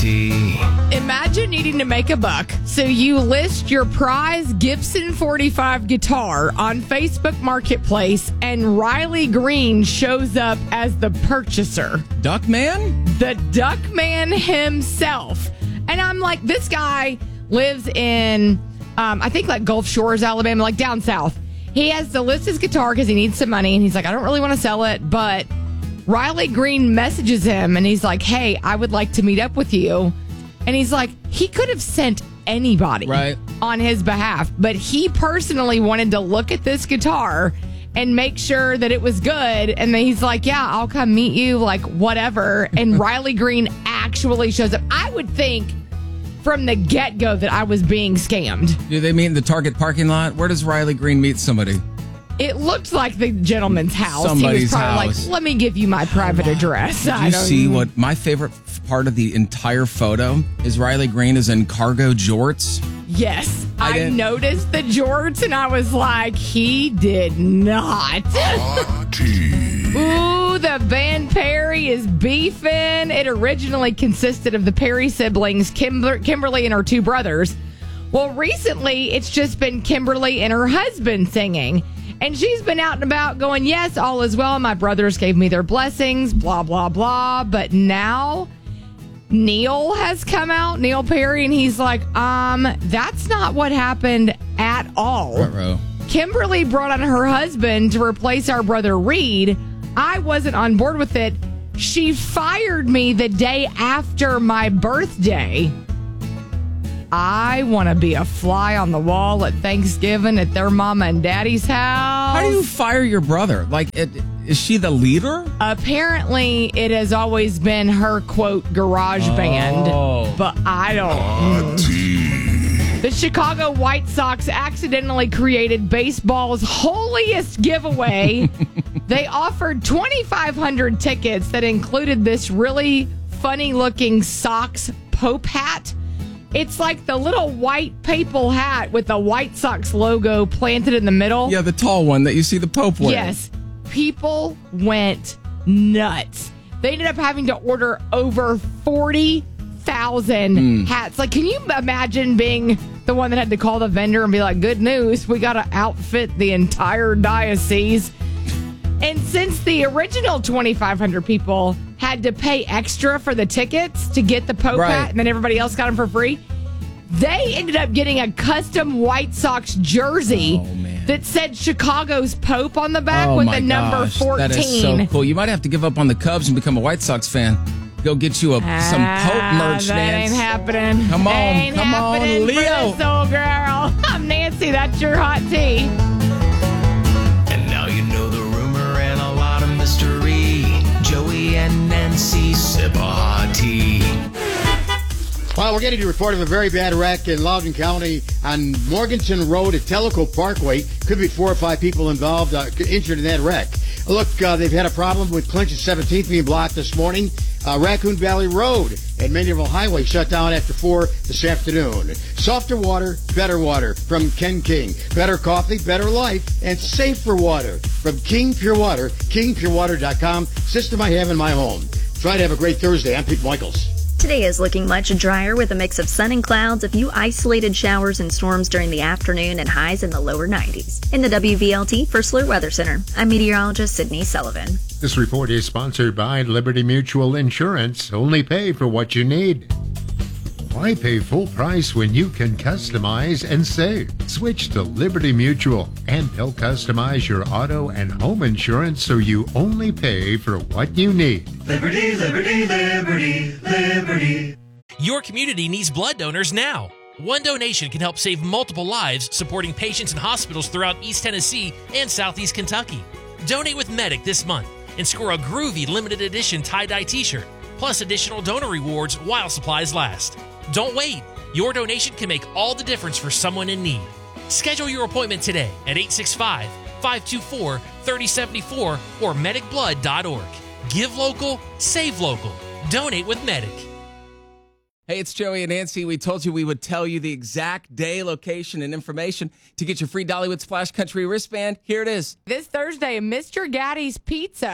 Hottie. Imagine needing to make a buck, so you list your prize Gibson 45 guitar on Facebook Marketplace, and Riley Green shows up as the purchaser. Duckman? The Duckman himself. And I'm like, this guy lives in, I think like Gulf Shores, Alabama, like down south. He has to list his guitar because he needs some money, and he's like, I don't really want to sell it, but Riley Green messages him, and he's like, hey, I would like to meet up with you. And he's like, he could have sent anybody on his behalf, but he personally wanted to look at this guitar and make sure that it was good. And then he's like, yeah, I'll come meet you, like whatever. And Riley Green actually shows up. I would think from the get-go that I was being scammed. Do they meet in the Target parking lot? Where does Riley Green meet somebody? It looked like the gentleman's house. Somebody's he was probably house. like, let me give you my private address. Did you see what my favorite part of the entire photo is? Riley Green is in cargo jorts. Yes. I noticed the jorts, and I was like, he did not. Ooh, the band Perry is beefing. It originally consisted of the Perry siblings, Kimberly and her two brothers. Well, recently, it's just been Kimberly and her husband singing. And she's been out and about going, yes, all is well. My brothers gave me their blessings, blah, blah, blah. But now Neil has come out, Neil Perry, and he's like, that's not what happened at all. Ruh-roh. Kimberly brought on her husband to replace our brother Reed. I wasn't on board with it. She fired me the day after my birthday. I want to be a fly on the wall at Thanksgiving at their mama and daddy's house. How do you fire your brother? Like, is she the leader? Apparently, it has always been her, quote, garage band. But I don't. The Chicago White Sox accidentally created baseball's holiest giveaway. They offered 2,500 tickets that included this really funny-looking Sox Pope hat. It's like the little white papal hat with the White Sox logo planted in the middle. Yeah, the tall one that you see the Pope wear. Yes. People went nuts. They ended up having to order over 40,000 hats. Like, can you imagine being the one that had to call the vendor and be like, good news, we got to outfit the entire diocese. And since the original 2,500 people had to pay extra for the tickets to get the Pope hat, and then everybody else got them for free, they ended up getting a custom White Sox jersey that said Chicago's Pope on the back with the number 14. That is so cool. You might have to give up on the Cubs and become a White Sox fan. Go get you some Pope merch, that Nancy. ain't happening. Come on, ain't come on, happening Leo. For this old girl. I'm Nancy. That's your hot tea. And now you know the rumor and a lot of mystery. Joey and Nancy sip a hot tea. Well, we're getting a report of a very bad wreck in Loudoun County on Morganton Road at Tellico Parkway. Could be 4 or 5 people involved, injured in that wreck. Look, they've had a problem with Clinch and 17th being blocked this morning. Raccoon Valley Road and Mandeville Highway shut down after 4 this afternoon. Softer water, better water from Ken King. Better coffee, better life, and safer water from King Pure Water. KingPureWater.com. System I have in my home. Try to have a great Thursday. I'm Pete Michaels. Today is looking much drier with a mix of sun and clouds, a few isolated showers and storms during the afternoon, and highs in the lower 90s. In the WVLT First Alert Weather Center, I'm meteorologist Sydney Sullivan. This report is sponsored by Liberty Mutual Insurance. Only pay for what you need. Why pay full price when you can customize and save? Switch to Liberty Mutual, and they'll customize your auto and home insurance so you only pay for what you need. Liberty, liberty, liberty, liberty. Your community needs blood donors now. One donation can help save multiple lives, supporting patients in hospitals throughout East Tennessee and Southeast Kentucky. Donate with Medic this month and score a groovy limited edition tie-dye t-shirt, plus additional donor rewards while supplies last. Don't wait. Your donation can make all the difference for someone in need. Schedule your appointment today at 865-524-3074 or medicblood.org. Give local, save local. Donate with Medic. Hey, it's Joey and Nancy. We told you we would tell you the exact day, location, and information to get your free Dollywood Splash Country wristband. Here it is. This Thursday, Mr. Gaddy's Pizza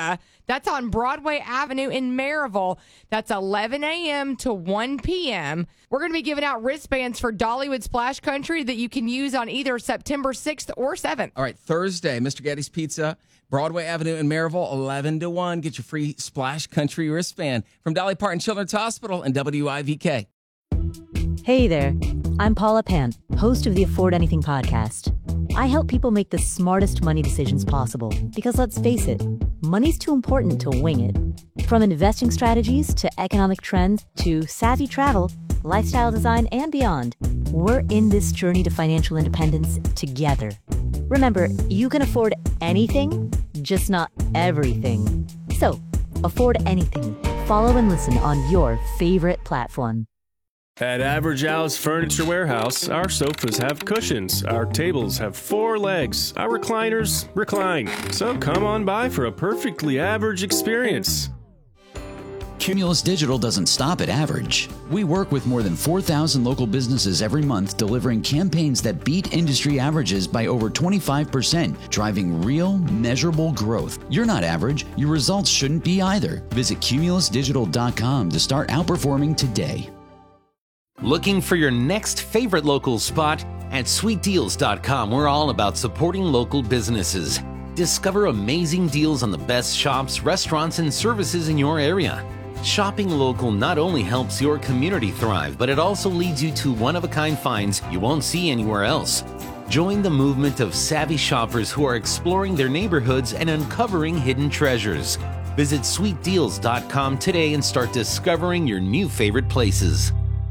That's on Broadway Avenue in Maryville. That's 11 a.m. to 1 p.m. We're going to be giving out wristbands for Dollywood Splash Country that you can use on either September 6th or 7th. All right, Thursday, Mr. Getty's Pizza, Broadway Avenue in Maryville, 11 to 1. Get your free Splash Country wristband from Dolly Parton Children's Hospital and WIVK. Hey there, I'm Paula Pant, host of the Afford Anything podcast. I help people make the smartest money decisions possible because, let's face it, money's too important to wing it. From investing strategies to economic trends to savvy travel, lifestyle design, and beyond, we're in this journey to financial independence together. Remember, you can afford anything, just not everything. So, afford anything. Follow and listen on your favorite platform. At Average Al's Furniture Warehouse, our sofas have cushions, our tables have 4 legs, our recliners recline. So come on by for a perfectly average experience. Cumulus Digital doesn't stop at average. We work with more than 4,000 local businesses every month, delivering campaigns that beat industry averages by over 25%, driving real, measurable growth. You're not average. Your results shouldn't be either. Visit cumulusdigital.com to start outperforming today. Looking for your next favorite local spot? At sweetdeals.com, we're all about supporting local businesses. Discover amazing deals on the best shops, restaurants, and services in your area. Shopping local not only helps your community thrive, but it also leads you to one-of-a-kind finds you won't see anywhere else. Join the movement of savvy shoppers who are exploring their neighborhoods and uncovering hidden treasures. Visit sweetdeals.com today and start discovering your new favorite places.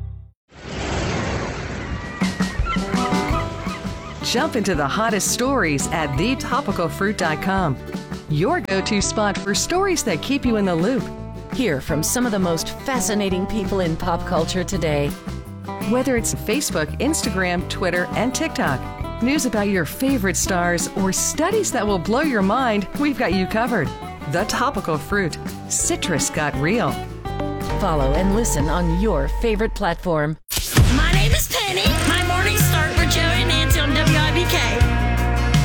Jump into the hottest stories at thetopicalfruit.com. Your go-to spot for stories that keep you in the loop. Hear from some of the most fascinating people in pop culture today. Whether it's Facebook, Instagram, Twitter, and TikTok, news about your favorite stars, or studies that will blow your mind, we've got you covered. The Topical Fruit. Citrus got real. Follow and listen on your favorite platform. My name is Penny. My mornings start with Joey and Nancy on WIBK.